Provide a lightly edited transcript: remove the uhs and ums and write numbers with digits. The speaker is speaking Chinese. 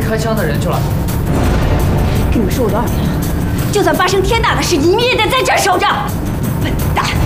开枪的人去了。 跟你们说过多少遍了，就算发生天大的事，你们也得在这儿守着。笨蛋！